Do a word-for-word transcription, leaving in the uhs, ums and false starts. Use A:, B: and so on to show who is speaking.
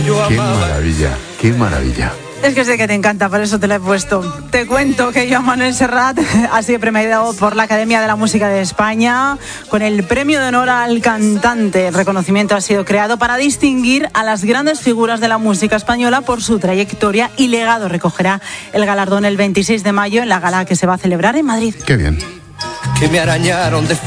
A: Qué maravilla, qué maravilla.
B: Es que sé que te encanta, por eso te lo he puesto. Te cuento que Joan Manuel Serrat ha sido premiado por la Academia de la Música de España con el Premio de Honor al Cantante. El reconocimiento ha sido creado para distinguir a las grandes figuras de la música española por su trayectoria y legado. Recogerá el galardón el veintiséis de mayo en la gala que se va a celebrar en Madrid.
A: Qué bien.
C: Que me arañaron de